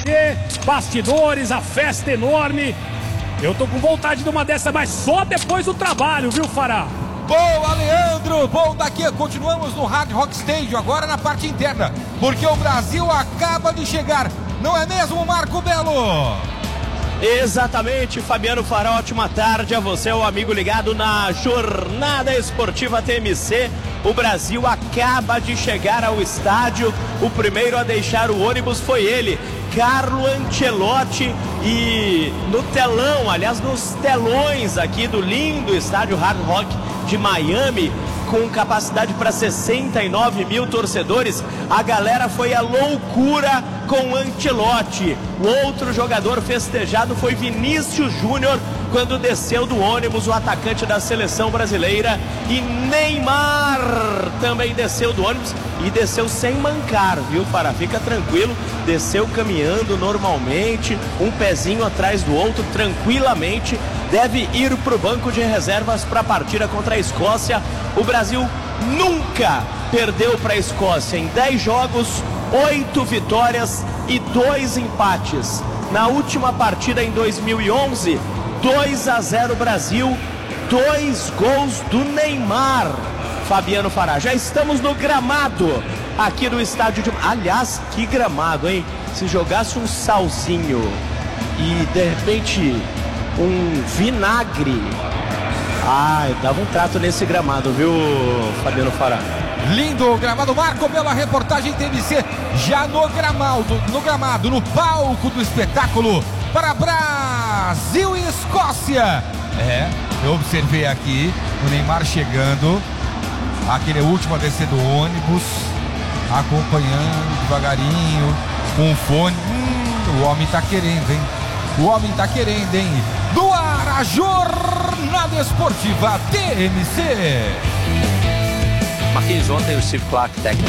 Bastidores, a festa enorme. Eu tô com vontade de uma dessa, mas só depois do trabalho, viu, Fará? Boa, Leandro! Bom, daqui continuamos no Hard Rock Stadium, agora na parte interna, porque o Brasil acaba de chegar, não é mesmo, Marco Belo? Exatamente, Fabiano Fará, ótima tarde a você, o amigo ligado na Jornada Esportiva TMC. O Brasil acaba de chegar ao estádio, o primeiro a deixar o ônibus foi ele, Carlo Ancelotti, e no telão, aliás, nos telões aqui do lindo estádio Hard Rock de Miami, com capacidade para 69 mil torcedores, a galera foi à loucura com Ancelotti. O outro jogador festejado foi Vinícius Júnior, quando desceu do ônibus, o atacante da seleção brasileira, e Neymar também desceu do ônibus e desceu sem mancar, viu, Fará? Fica tranquilo, desceu caminhando normalmente, um pezinho atrás do outro, tranquilamente, deve ir para o banco de reservas para a partida contra a Escócia. O Brasil nunca perdeu para a Escócia em 10 jogos, 8 vitórias e 2 empates. Na última partida em 2011, 2-0 Brasil, 2 gols do Neymar. Fabiano Fará, já estamos no gramado aqui do estádio de... Aliás, que gramado, hein? Se jogasse um salzinho e de repente um vinagre, eu dava um trato nesse gramado, viu, Fabiano Fará? Lindo o gramado, Marco Belo, a reportagem TMC já no gramado, no palco do espetáculo para Brasil e Escócia. Eu observei aqui o Neymar chegando, aquele último a descer do ônibus, acompanhando devagarinho, com o fone. O homem tá querendo, hein? O homem tá querendo, hein? No ar, a Jornada Esportiva TMC. Marquinhos, ontem o Steve Clark, técnico